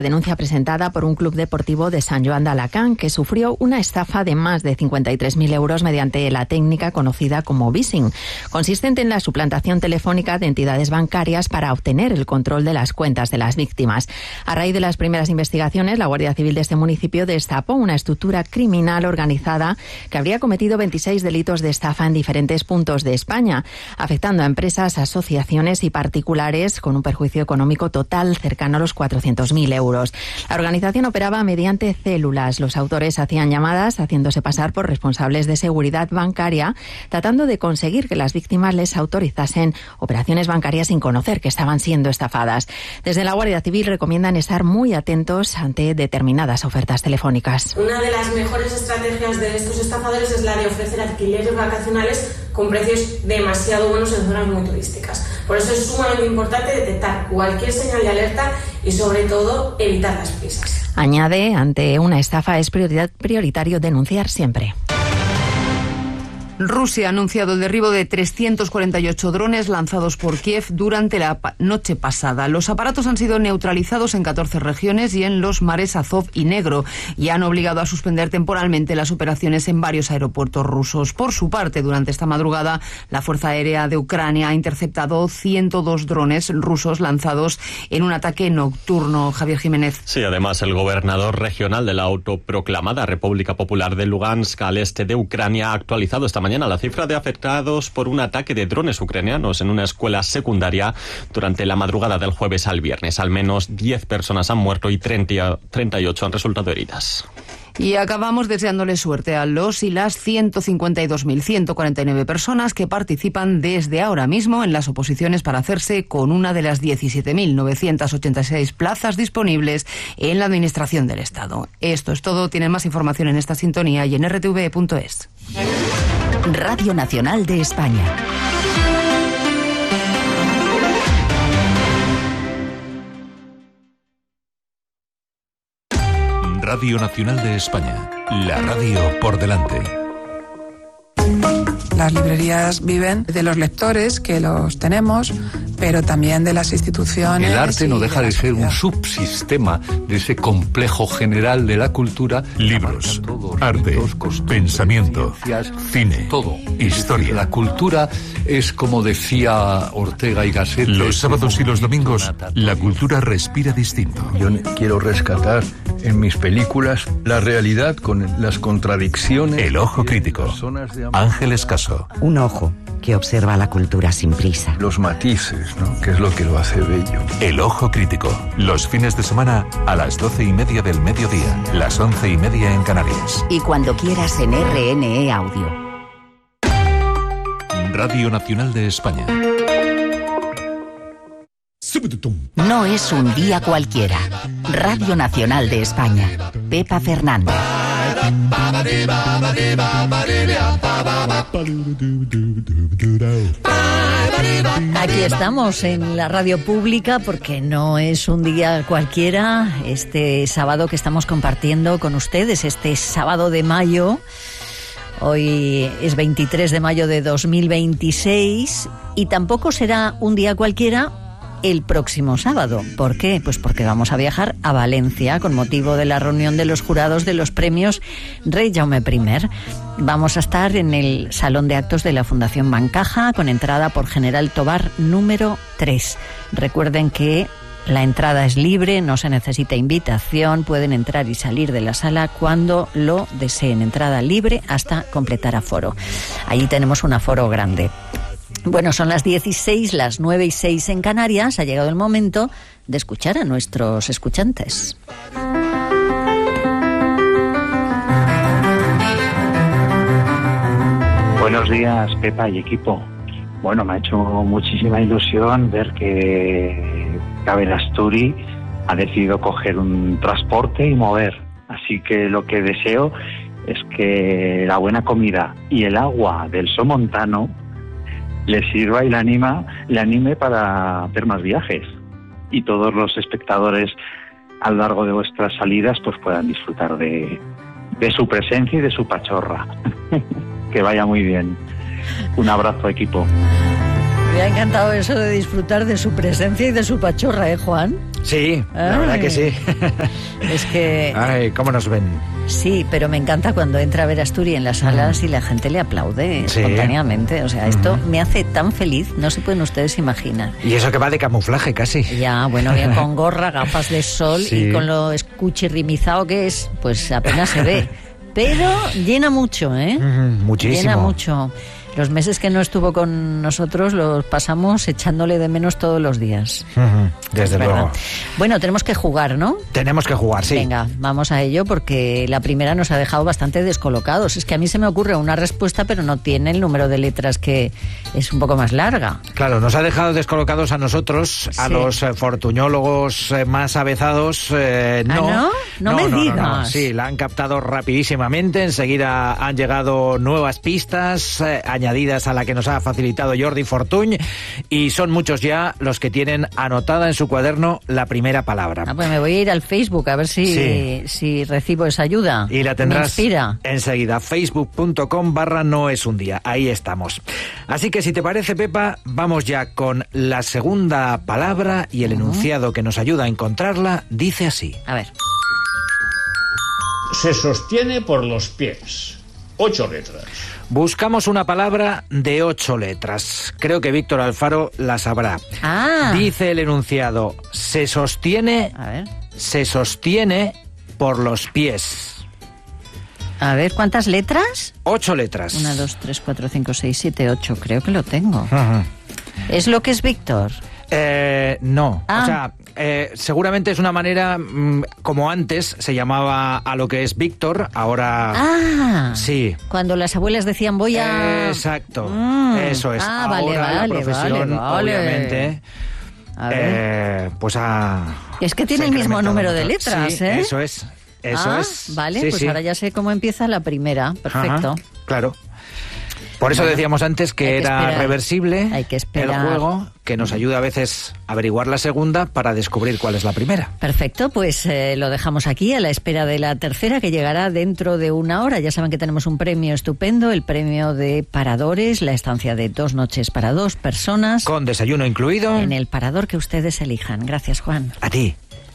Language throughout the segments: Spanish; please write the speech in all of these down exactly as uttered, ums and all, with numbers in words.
Denuncia presentada por un club deportivo de San Joan de Alacant que sufrió una estafa de más de cincuenta y tres mil euros mediante la técnica conocida como vishing, consistente en la suplantación telefónica de entidades bancarias para obtener el control de las cuentas de las víctimas. A raíz de las primeras investigaciones, la Guardia Civil de este municipio destapó una estructura criminal organizada que habría cometido veintiséis delitos de estafa en diferentes puntos de España, afectando a empresas, asociaciones y particulares con un perjuicio económico total cercano a los cuatrocientos mil euros. La organización operaba mediante células. Los autores hacían llamadas haciéndose pasar por responsables de seguridad bancaria, tratando de conseguir que las víctimas les autorizasen operaciones bancarias sin conocer que estaban siendo estafadas. Desde la Guardia Civil recomiendan estar muy atentos ante determinadas ofertas telefónicas. Una de las mejores estrategias de estos estafadores es la de ofrecer alquileres vacacionales con precios demasiado buenos en zonas muy turísticas. Por eso es sumamente importante detectar cualquier señal de alerta y, sobre todo, evitar las prisas. Añade, ante una estafa es prioridad, prioritario denunciar siempre. Rusia ha anunciado el derribo de trescientos cuarenta y ocho drones lanzados por Kiev durante la noche pasada. Los aparatos han sido neutralizados en catorce regiones y en los mares Azov y Negro, y han obligado a suspender temporalmente las operaciones en varios aeropuertos rusos. Por su parte, durante esta madrugada, la Fuerza Aérea de Ucrania ha interceptado ciento dos drones rusos lanzados en un ataque nocturno. Javier Jiménez. Sí, además, el gobernador regional de la autoproclamada República Popular de Lugansk, al este de Ucrania, ha actualizado esta mañana la cifra de afectados por un ataque de drones ucranianos en una escuela secundaria durante la madrugada del jueves al viernes. Al menos diez personas han muerto y treinta, treinta y ocho han resultado heridas. Y acabamos deseándole suerte a los y las ciento cincuenta y dos mil ciento cuarenta y nueve personas que participan desde ahora mismo en las oposiciones para hacerse con una de las diecisiete mil novecientas ochenta y seis plazas disponibles en la Administración del Estado. Esto es todo. Tienen más información en esta sintonía y en r t v punto es. Radio Nacional de España. Radio Nacional de España, la radio por delante. Las librerías viven de los lectores, que los tenemos, pero también de las instituciones. El arte no deja de, de ser sociedad. un subsistema de ese complejo general de la cultura. Libros, arte, pensamiento, cine, todo. historia. La cultura es, como decía Ortega y Gasset, Los sábados y los domingos, la cultura respira distinto. Yo quiero rescatar en mis películas la realidad con las contradicciones. El ojo crítico. Ángel Escaso. Un ojo que observa la cultura sin prisa. Los matices, ¿no? Que es lo que lo hace bello. El ojo crítico. Los fines de semana a las doce y media del mediodía, las once y media en Canarias. Y cuando quieras en R N E Audio. Radio Nacional de España. No es un día cualquiera. Radio Nacional de España. Pepa Fernández. Aquí estamos en la radio pública porque no es un día cualquiera. Este sábado que estamos compartiendo con ustedes, este sábado de mayo. Hoy es veintitrés de mayo de dos mil veintiséis y tampoco será un día cualquiera el próximo sábado. ¿Por qué? Pues porque vamos a viajar a Valencia con motivo de la reunión de los jurados de los premios Rey Jaume primer. Vamos a estar en el Salón de Actos de la Fundación Bancaja con entrada por General Tobar número tres. Recuerden que la entrada es libre, no se necesita invitación, pueden entrar y salir de la sala cuando lo deseen. Entrada libre hasta completar aforo. Allí tenemos un aforo grande. Bueno, son las dieciséis, las nueve y seis en Canarias. Ha llegado el momento de escuchar a nuestros escuchantes. Buenos días, Pepa y equipo. Bueno, me ha hecho muchísima ilusión ver que Cabel Asturi ha decidido coger un transporte y mover. Así que lo que deseo es que la buena comida y el agua del Somontano le sirva y le anima, le anime para hacer más viajes. Y todos los espectadores a lo largo de vuestras salidas pues puedan disfrutar de, de su presencia y de su pachorra. Que vaya muy bien. Un abrazo, equipo. Me ha encantado eso de disfrutar de su presencia y de su pachorra, ¿eh, Juan? Sí, la Ay. verdad que sí. Es que... Ay, ¿cómo nos ven? Sí, pero me encanta cuando entra a ver Asturi en las salas y la gente le aplaude Sí. espontáneamente. O sea, esto me hace tan feliz, no se pueden ustedes imaginar. Y eso que va de camuflaje casi. Ya, bueno, bien con gorra, gafas de sol Sí. y con lo escuchirrimizado que es, pues apenas se ve. Pero llena mucho, ¿eh? Mm, muchísimo. Llena mucho. Los meses que no estuvo con nosotros los pasamos echándole de menos todos los días. Ujú, desde Es verdad. luego. Bueno, tenemos que jugar, ¿no? Tenemos que jugar, sí. Venga, vamos a ello porque la primera nos ha dejado bastante descolocados. Es que a mí se me ocurre una respuesta, pero no tiene el número de letras, que es un poco más larga. Claro, nos ha dejado descolocados a nosotros, a Sí. los eh, fortuñólogos eh, más avezados. eh, no. ¿Ah, no? No me digas. Sí, la han captado rapidísimamente. Enseguida han llegado nuevas pistas eh, añadidas a la que nos ha facilitado Jordi Fortuny. Y son muchos ya los que tienen anotada en su cuaderno la primera palabra. Ah, pues me voy a ir al Facebook a ver si, Sí. si recibo esa ayuda. Y la Me tendrás inspira. enseguida, facebook.com barra no es un día. Ahí estamos. Así que si te parece, Pepa, vamos ya con la segunda palabra y el enunciado que nos ayuda a encontrarla dice así. A ver. Se sostiene por los pies. Ocho letras. Buscamos una palabra de ocho letras. Creo que Víctor Alfaro la sabrá. Ah. Dice el enunciado, se sostiene, A ver. se sostiene por los pies. A ver, ¿cuántas letras? Ocho letras. Una, dos, tres, cuatro, cinco, seis, siete, ocho. Creo que lo tengo. Ajá. ¿Es lo que es Víctor? Eh, no, Ah. o sea, eh, seguramente es una manera, mm, como antes se llamaba a lo que es Víctor, ahora... Ah. Sí. Cuando las abuelas decían voy a... Exacto, Mm. eso es. Ah, ahora vale, la vale, profesión, vale, vale. obviamente, A ver. eh, pues ha... Es que tiene se ha el mismo incrementado número de mucho. letras, Sí, ¿eh? eso es, eso Ah, es. Vale, Sí, pues sí. ahora ya sé cómo empieza la primera. Perfecto. Ajá, claro. Por eso Bueno, decíamos antes que hay que era esperar. reversible Hay que el esperar. juego, que nos ayuda a veces a averiguar la segunda para descubrir cuál es la primera. Perfecto, pues eh, lo dejamos aquí a la espera de la tercera, que llegará dentro de una hora. Ya saben que tenemos un premio estupendo, el premio de Paradores, la estancia de dos noches para dos personas. Con desayuno incluido. En el parador que ustedes elijan. Gracias, Juan. A ti.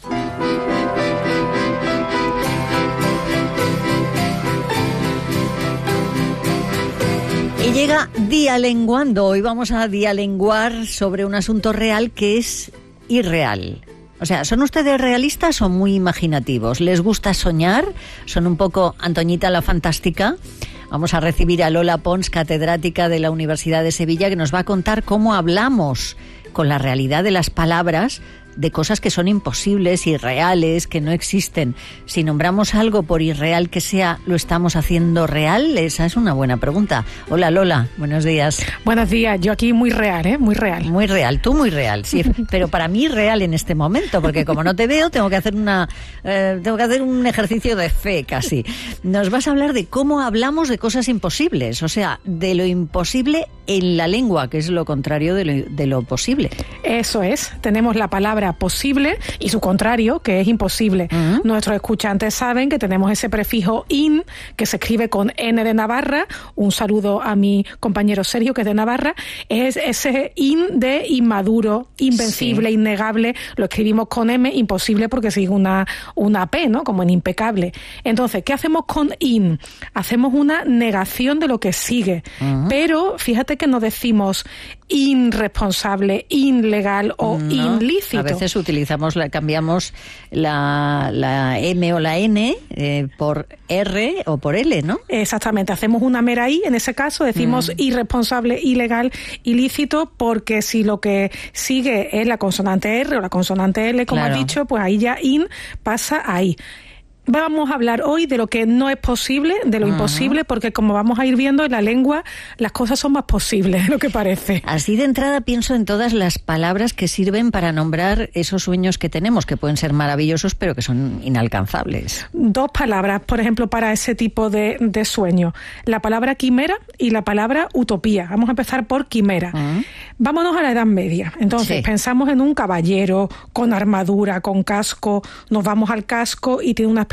Y llega Dialenguando. Hoy vamos a dialenguar sobre un asunto real que es irreal. O sea, ¿son ustedes realistas o muy imaginativos? ¿Les gusta soñar? ¿Son un poco Antoñita la Fantástica? Vamos a recibir a Lola Pons, catedrática de la Universidad de Sevilla, que nos va a contar cómo hablamos con la realidad de las palabras de cosas que son imposibles, irreales, que no existen. Si nombramos algo por irreal que sea, ¿lo estamos haciendo real? Esa es una buena pregunta. Hola Lola, buenos días. Buenos días, yo aquí muy real, ¿eh? Muy real. Muy real, tú muy real, sí, pero para mí real en este momento, porque como no te veo, tengo que hacer una, eh, tengo que hacer un ejercicio de fe casi. Nos vas a hablar de cómo hablamos de cosas imposibles, o sea, de lo imposible en la lengua, que es lo contrario de lo, de lo posible. Eso es, tenemos la palabra posible y su contrario, que es imposible. Uh-huh. Nuestros escuchantes saben que tenemos ese prefijo in, que se escribe con N de Navarra. Un saludo a mi compañero Sergio, que es de Navarra. Es ese in de inmaduro, invencible, sí. innegable. Lo escribimos con M, imposible, porque sigue una, una P, ¿no? Como en impecable. Entonces, ¿qué hacemos con in? Hacemos una negación de lo que sigue. Uh-huh. Pero fíjate que no decimos irresponsable, ilegal o no, ilícito. A veces utilizamos, la, cambiamos la, la M o la N eh, por R o por L, ¿no? Exactamente, hacemos una mera I, en ese caso decimos mm. irresponsable, ilegal, ilícito, porque si lo que sigue es la consonante R o la consonante L, como claro. has dicho, pues ahí ya in pasa ahí. Vamos a hablar hoy de lo que no es posible, de lo uh-huh. imposible, porque como vamos a ir viendo en la lengua, las cosas son más posibles de lo que parece. Así de entrada pienso en todas las palabras que sirven para nombrar esos sueños que tenemos, que pueden ser maravillosos, pero que son inalcanzables. Dos palabras, por ejemplo, para ese tipo de, de sueño. La palabra quimera y la palabra utopía. Vamos a empezar por quimera. Uh-huh. Vámonos a la Edad Media. Entonces, sí. pensamos en un caballero con armadura, con casco. Nos vamos al casco y tiene una especie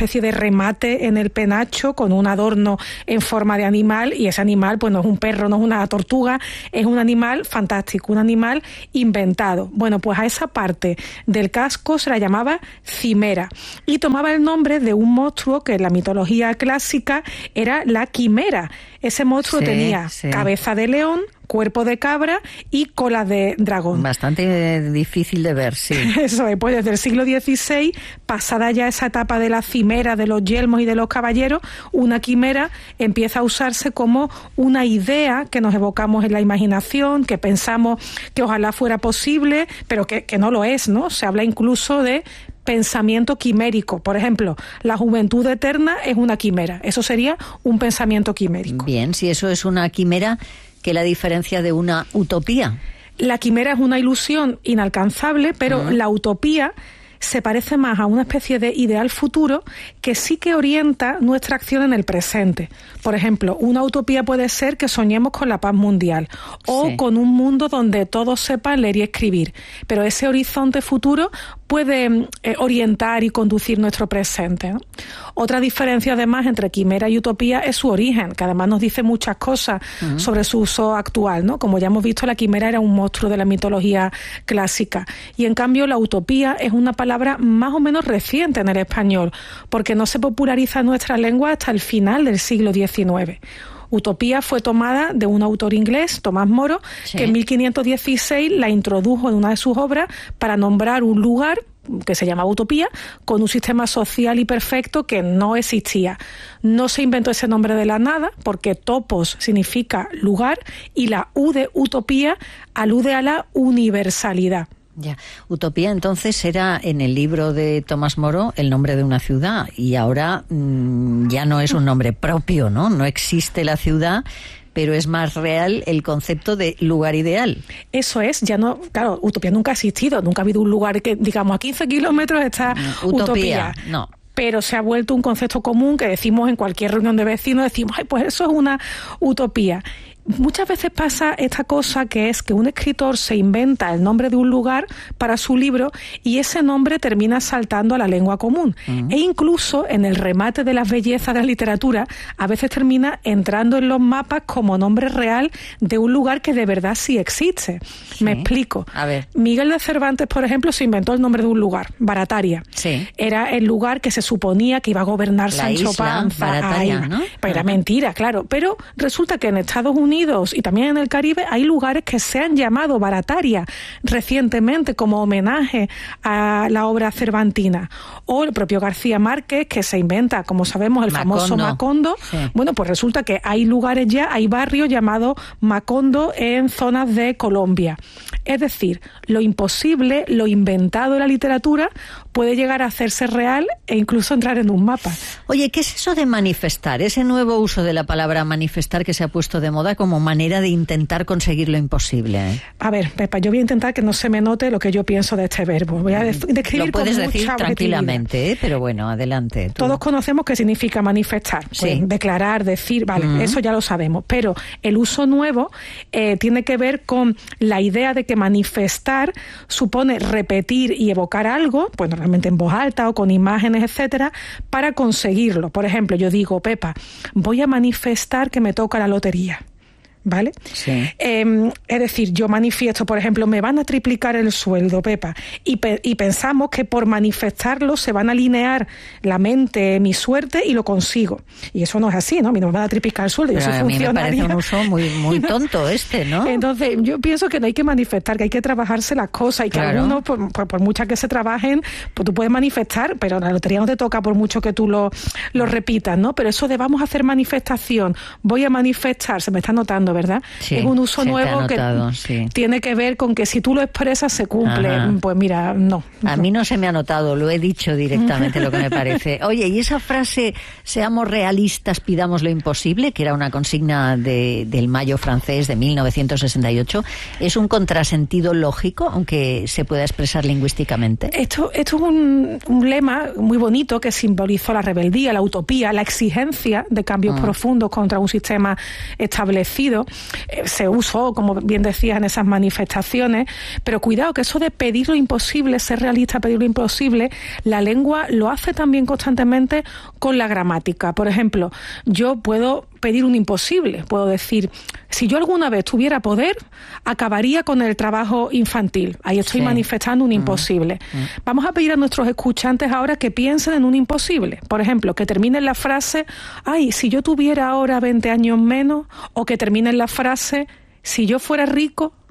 especie de remate en el penacho con un adorno en forma de animal, y ese animal pues no es un perro, no es una tortuga, es un animal fantástico, un animal inventado. Bueno, pues a esa parte del casco se la llamaba cimera y tomaba el nombre de un monstruo que en la mitología clásica era la quimera. Ese monstruo sí, tenía sí. cabeza de león, cuerpo de cabra y cola de dragón. Bastante difícil de ver, sí. Eso es, pues desde el siglo dieciséis, pasada ya esa etapa de la cimera, de los yelmos y de los caballeros, una quimera empieza a usarse como una idea que nos evocamos en la imaginación, que pensamos que ojalá fuera posible, pero que, que no lo es, ¿no? Se habla incluso de pensamiento quimérico. Por ejemplo, la juventud eterna es una quimera. Eso sería un pensamiento quimérico. Bien, si eso es una quimera, ¿qué la diferencia de una utopía? La quimera es una ilusión inalcanzable, pero uh-huh. la utopía se parece más a una especie de ideal futuro que sí que orienta nuestra acción en el presente. Por ejemplo, una utopía puede ser que soñemos con la paz mundial o sí. con un mundo donde todos sepan leer y escribir, pero ese horizonte futuro puede eh, orientar y conducir nuestro presente, ¿no? Otra diferencia además entre quimera y utopía es su origen, que además nos dice muchas cosas uh-huh. sobre su uso actual, ¿no? Como ya hemos visto, la quimera era un monstruo de la mitología clásica, y en cambio la utopía es una palabra más o menos reciente en el español, porque no se populariza en nuestra lengua hasta el final del siglo diecinueve. Utopía fue tomada de un autor inglés, Tomás Moro, sí. que en mil quinientos dieciséis la introdujo en una de sus obras para nombrar un lugar que se llamaba Utopía, con un sistema social y perfecto que no existía. No se inventó ese nombre de la nada, porque topos significa lugar y la U de utopía alude a la universalidad. Ya, utopía entonces era en el libro de Tomás Moro el nombre de una ciudad, y ahora mmm, ya no es un nombre propio, ¿no? No existe la ciudad, pero es más real el concepto de lugar ideal. Eso es, ya no, claro, utopía nunca ha existido, nunca ha habido un lugar que, digamos, a quince kilómetros está no, utopía. Utopía, no. Pero se ha vuelto un concepto común que decimos en cualquier reunión de vecinos, decimos, ay, pues eso es una utopía. Muchas veces pasa esta cosa, que es que un escritor se inventa el nombre de un lugar para su libro y ese nombre termina saltando a la lengua común. Uh-huh. E incluso en el remate de las bellezas de la literatura a veces termina entrando en los mapas como nombre real de un lugar que de verdad sí existe. Sí. Me explico. A ver. Miguel de Cervantes, por ejemplo, se inventó el nombre de un lugar, Barataria. Sí. Era el lugar que se suponía que iba a gobernar la Sancho isla, Panza. Barataria, Ahí. ¿no? Pero era mentira, claro. Pero resulta que en Estados Unidos y también en el Caribe hay lugares que se han llamado Barataria recientemente como homenaje a la obra cervantina. O el propio García Márquez, que se inventa, como sabemos, el Macondo. famoso Macondo. Sí. Bueno, pues resulta que hay lugares ya, hay barrios llamados Macondo en zonas de Colombia. Es decir, lo imposible, lo inventado en la literatura puede llegar a hacerse real e incluso entrar en un mapa. Oye, ¿qué es eso de manifestar? Ese nuevo uso de la palabra manifestar que se ha puesto de moda como manera de intentar conseguir lo imposible. A ver, Pepa, yo voy a intentar que no se me note lo que yo pienso de este verbo. Voy a describir lo puedes con decir mucha tranquilamente, ¿eh? Pero bueno, adelante. Tú. Todos conocemos qué significa manifestar, sí. pues, declarar, decir, vale, uh-huh. eso ya lo sabemos. Pero el uso nuevo eh, tiene que ver con la idea de que manifestar supone repetir y evocar algo, pues normalmente en voz alta o con imágenes, etcétera, para conseguirlo. Por ejemplo, yo digo, Pepa, voy a manifestar que me toca la lotería. ¿Vale? Sí. Eh, es decir, yo manifiesto, por ejemplo, me van a triplicar el sueldo, Pepa, y, pe- y pensamos que por manifestarlo se van a alinear la mente, mi suerte, y lo consigo. Y eso no es así, ¿no? A mí no me van a triplicar el sueldo, pero yo soy a mí funcionaria. me parece un uso muy, muy tonto este, ¿no? Entonces, yo pienso que no hay que manifestar, que hay que trabajarse las cosas, y que claro. algunos, por, por, por muchas que se trabajen, pues tú puedes manifestar, pero la lotería no te toca por mucho que tú lo, lo repitas, ¿no? Pero eso de vamos a hacer manifestación, voy a manifestar, se me está notando, ¿verdad? Sí, es un uso nuevo notado, que sí. tiene que ver con que si tú lo expresas se cumple. Ajá. Pues mira, no. A mí no se me ha notado, lo he dicho directamente lo que me parece. Oye, y esa frase, seamos realistas, pidamos lo imposible, que era una consigna de, del Mayo francés de mil novecientos sesenta y ocho, ¿es un contrasentido lógico, aunque se pueda expresar lingüísticamente? Esto, esto es un, un lema muy bonito que simbolizó la rebeldía, la utopía, la exigencia de cambios uh. profundos contra un sistema establecido. ejemplo, eh, se usó, como bien decías, en esas manifestaciones, pero cuidado que eso de pedir lo imposible, ser realista, pedir lo imposible, la lengua lo hace también constantemente con la gramática. Por ejemplo, yo puedo pedir un imposible, puedo decir, si yo alguna vez tuviera poder, acabaría con el trabajo infantil. Ahí estoy sí. manifestando un imposible. Mm. Mm. Vamos a pedir a nuestros escuchantes ahora que piensen en un imposible. Por ejemplo, que terminen la frase, ay, si yo tuviera ahora veinte años menos, o que terminen la frase, si yo fuera rico,